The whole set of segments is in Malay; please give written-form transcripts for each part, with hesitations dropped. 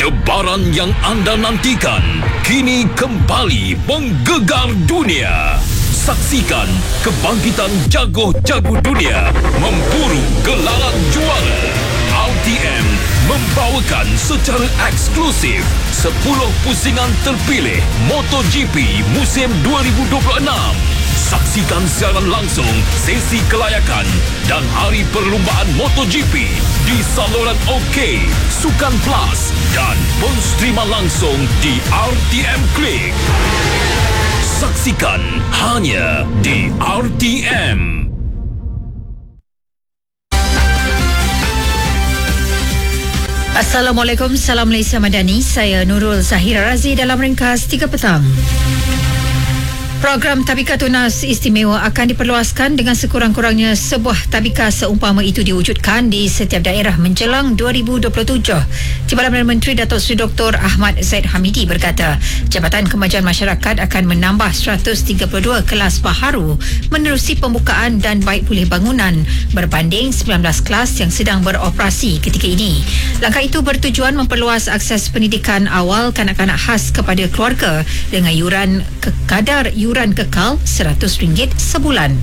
Debaran yang anda nantikan kini kembali menggegar dunia. Saksikan kebangkitan jago-jago dunia memburu gelaran juara. RTM membawakan secara eksklusif 10 pusingan terpilih MotoGP musim 2026. Saksikan siaran langsung sesi kelayakan dan hari perlumbaan MotoGP di saluran OK, Sukan Plus dan penstriman langsung di RTM Klik. Saksikan hanya di RTM. Assalamualaikum, salam Malaysia Madani. Saya Nurul Zahira Razi dalam ringkas 3 petang. Program Tabika Tunas Istimewa akan diperluaskan dengan sekurang-kurangnya sebuah tabika seumpama itu diwujudkan di setiap daerah menjelang 2027. Timbalan Perdana Menteri Datuk Seri Dr. Ahmad Zaid Hamidi berkata, Jabatan Kemajuan Masyarakat akan menambah 132 kelas baharu menerusi pembukaan dan baik pulih bangunan berbanding 19 kelas yang sedang beroperasi ketika ini. Langkah itu bertujuan memperluas akses pendidikan awal kanak-kanak khas kepada keluarga dengan kadar yuran kekal RM100 sebulan.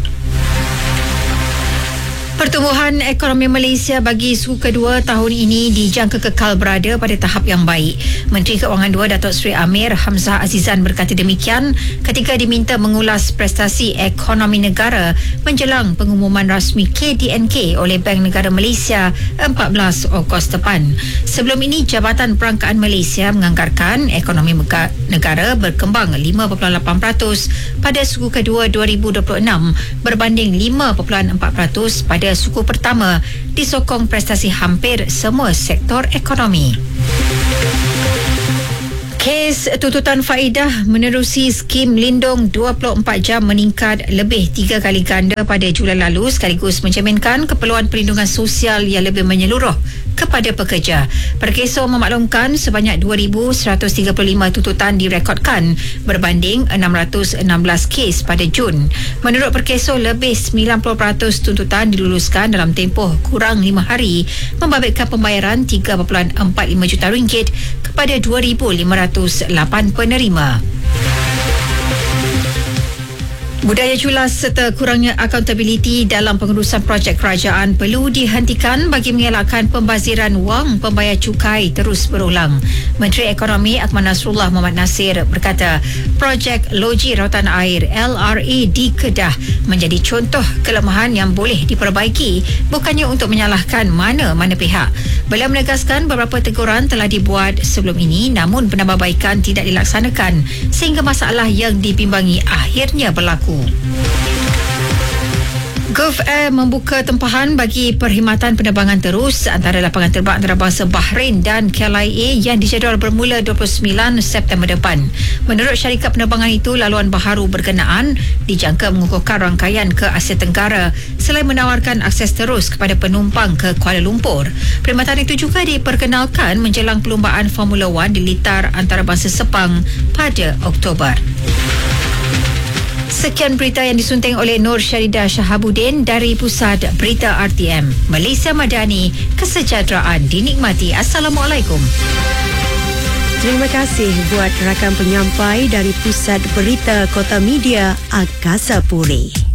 Pertumbuhan ekonomi Malaysia bagi suku kedua tahun ini dijangka kekal berada pada tahap yang baik. Menteri Keuangan II Datuk Seri Amir Hamzah Azizan berkata demikian ketika diminta mengulas prestasi ekonomi negara menjelang pengumuman rasmi KDNK oleh Bank Negara Malaysia 14 Ogos depan. Sebelum ini, Jabatan Perangkaan Malaysia menganggarkan ekonomi negara berkembang 5.8% pada suku kedua 2026 berbanding 5.4% pada suku pertama, disokong prestasi hampir semua sektor ekonomi. Kes tuntutan faedah menerusi skim lindung 24 jam meningkat lebih 3 kali ganda pada Julai lalu sekaligus mencerminkan keperluan perlindungan sosial yang lebih menyeluruh kepada pekerja. Perkeso memaklumkan sebanyak 2,135 tuntutan direkodkan berbanding 616 kes pada Jun. Menurut Perkeso, lebih 90% tuntutan diluluskan dalam tempoh kurang 5 hari, membabitkan pembayaran RM3.45 juta kepada 2,508 penerima. Budaya culas serta kurangnya accountability dalam pengurusan projek kerajaan perlu dihentikan bagi mengelakkan pembaziran wang pembayar cukai terus berulang. Menteri Ekonomi Akmal Nasrullah Muhammad Nasir berkata, projek Loji Rawatan Air LRA di Kedah menjadi contoh kelemahan yang boleh diperbaiki, bukannya untuk menyalahkan mana-mana pihak. Beliau menegaskan beberapa teguran telah dibuat sebelum ini namun penambahbaikan tidak dilaksanakan sehingga masalah yang dibimbangi akhirnya berlaku. Gulf Air membuka tempahan bagi perkhidmatan penerbangan terus antara lapangan terbang antarabangsa Bahrain dan KLIA yang dijadual bermula 29 September depan. Menurut syarikat penerbangan itu, laluan baharu berkenaan dijangka mengukuhkan rangkaian ke Asia Tenggara selain menawarkan akses terus kepada penumpang ke Kuala Lumpur. Perkhidmatan itu juga diperkenalkan menjelang perlumbaan Formula One di litar antarabangsa Sepang pada Oktober. Sekian berita yang disunting oleh Nur Syaridah Shahabuddin dari Pusat Berita RTM. Malaysia Madani, kesejahteraan dinikmati. Assalamualaikum. Terima kasih buat rakan penyampai dari Pusat Berita Kota Media Angkasa Puri.